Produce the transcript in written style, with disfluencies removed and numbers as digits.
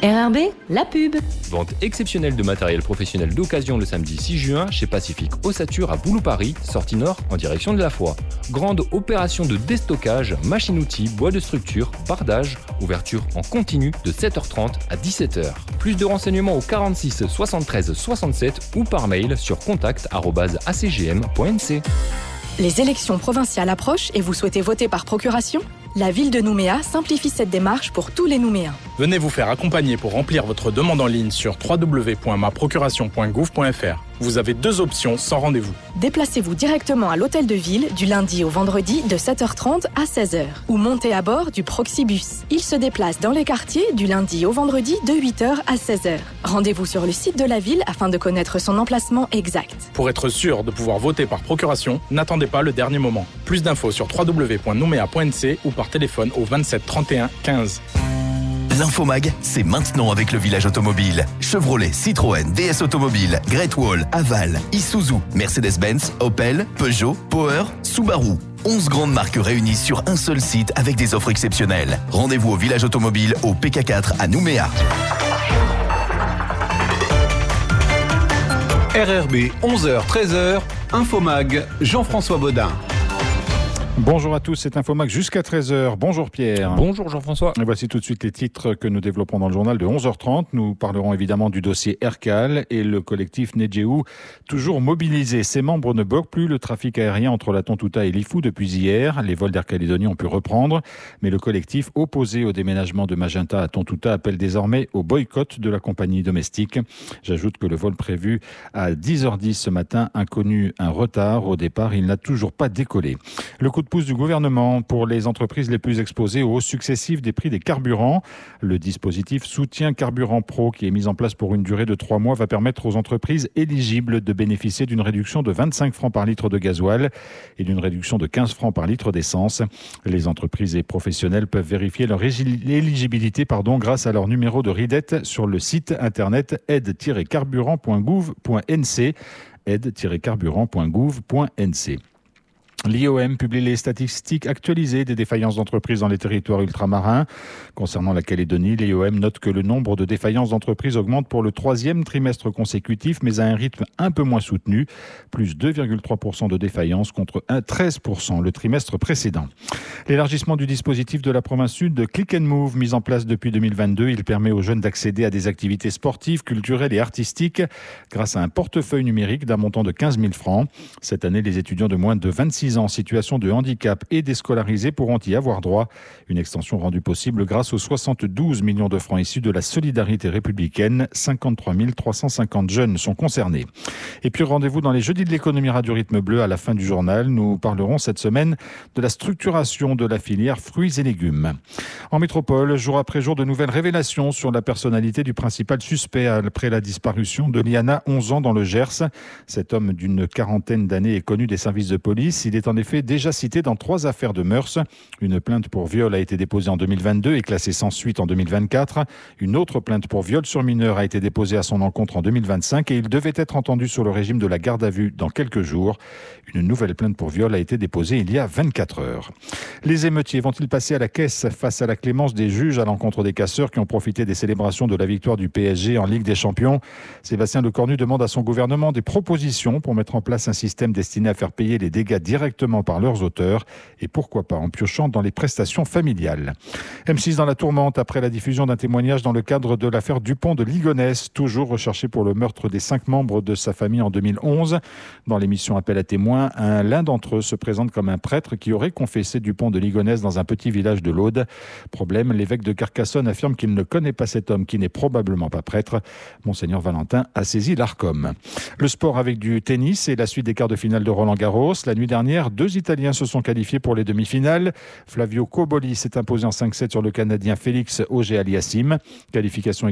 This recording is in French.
RRB, la pub. Vente exceptionnelle de matériel professionnel d'occasion le samedi 6 juin chez Pacifique Ossature à Boulou-Paris, sortie nord en direction de la Foix. Grande opération de déstockage, machine-outils, bois de structure, bardage, ouverture en continu de 7h30 à 17h. Plus de renseignements au 46 73 67 ou par mail sur contact@acgm.nc. Les élections provinciales approchent et vous souhaitez voter par procuration ? La ville de Nouméa simplifie cette démarche pour tous les Nouméens. Venez vous faire accompagner pour remplir votre demande en ligne sur www.maprocuration.gouv.fr. Vous avez 2 options sans rendez-vous. Déplacez-vous directement à l'hôtel de ville du lundi au vendredi de 7h30 à 16h ou montez à bord du Proxibus. Il se déplace dans les quartiers du lundi au vendredi de 8h à 16h. Rendez-vous sur le site de la ville afin de connaître son emplacement exact. Pour être sûr de pouvoir voter par procuration, n'attendez pas le dernier moment. Plus d'infos sur www.noumea.nc ou par téléphone au 27 31 15. L'Infomag, c'est maintenant avec le village automobile. Chevrolet, Citroën, DS Automobile, Great Wall, Aval, Isuzu, Mercedes-Benz, Opel, Peugeot, Power, Subaru. 11 grandes marques réunies sur un seul site avec des offres exceptionnelles. Rendez-vous au village automobile au PK4 à Nouméa. RRB 11h-13h, Infomag, Jean-François Baudin. Bonjour à tous, c'est Infomag jusqu'à 13h. Bonjour Pierre. Bonjour Jean-François. Et voici tout de suite les titres que nous développons dans le journal de 11h30. Nous parlerons évidemment du dossier Ercal et le collectif Nedjéou, toujours mobilisé. Ses membres ne bloquent plus le trafic aérien entre la Tontouta et Lifou depuis hier. Les vols d'Air Calédonie ont pu reprendre, mais le collectif opposé au déménagement de Magenta à Tontouta appelle désormais au boycott de la compagnie domestique. J'ajoute que le vol prévu à 10h10 ce matin a connu un retard au départ. Il n'a toujours pas décollé. Le coup de pouce du gouvernement pour les entreprises les plus exposées aux hausses successives des prix des carburants. Le dispositif Soutien Carburant Pro, qui est mis en place pour une durée de 3 mois, va permettre aux entreprises éligibles de bénéficier d'une réduction de 25 francs par litre de gasoil et d'une réduction de 15 francs par litre d'essence. Les entreprises et professionnels peuvent vérifier leur éligibilité grâce à leur numéro de RIDET sur le site internet aide-carburant.gouv.nc aide-carburant.gouv.nc. L'IOM publie les statistiques actualisées des défaillances d'entreprises dans les territoires ultramarins. Concernant la Calédonie, l'IOM note que le nombre de défaillances d'entreprises augmente pour le 3e trimestre consécutif, mais à un rythme un peu moins soutenu, plus 2,3% de défaillances contre 13% le trimestre précédent. L'élargissement du dispositif de la province sud de Click and Move, mis en place depuis 2022, il permet aux jeunes d'accéder à des activités sportives, culturelles et artistiques grâce à un portefeuille numérique d'un montant de 15 000 francs. Cette année, les étudiants de moins de 26 en situation de handicap et déscolarisés pourront y avoir droit. Une extension rendue possible grâce aux 72 millions de francs issus de la solidarité républicaine. 53 350 jeunes sont concernés. Et puis rendez-vous dans les jeudis de l'économie Radio Rythme Bleu à la fin du journal. Nous parlerons cette semaine de la structuration de la filière fruits et légumes. En métropole, jour après jour, de nouvelles révélations sur la personnalité du principal suspect après la disparition de Liana, 11 ans, dans le Gers. Cet homme d'une quarantaine d'années est connu des services de police. Il est en effet déjà cité dans 3 affaires de mœurs. Une plainte pour viol a été déposée en 2022 et classée sans suite en 2024. Une autre plainte pour viol sur mineur a été déposée à son encontre en 2025 et il devait être entendu sur le régime de la garde à vue dans quelques jours. Une nouvelle plainte pour viol a été déposée il y a 24 heures. Les émeutiers vont-ils passer à la caisse face à la clémence des juges à l'encontre des casseurs qui ont profité des célébrations de la victoire du PSG en Ligue des Champions? Sébastien Lecornu demande à son gouvernement des propositions pour mettre en place un système destiné à faire payer les dégâts directement par leurs auteurs et pourquoi pas en piochant dans les prestations familiales. M6 dans la tourmente après la diffusion d'un témoignage dans le cadre de l'affaire Dupont de Ligonnès, toujours recherché pour le meurtre des 5 membres de sa famille en 2011. Dans l'émission Appel à témoins, l'un d'entre eux se présente comme un prêtre qui aurait confessé Dupont de Ligonnès dans un petit village de l'Aude. Problème, l'évêque de Carcassonne affirme qu'il ne connaît pas cet homme qui n'est probablement pas prêtre. Monseigneur Valentin a saisi l'Arcom. Le sport avec du tennis et la suite des quarts de finale de Roland-Garros. La nuit dernière, 2 Italiens se sont qualifiés pour les demi-finales. Flavio Cobolli s'est imposé en 5-7 sur le Canadien Félix Auger-Aliassime. Qualification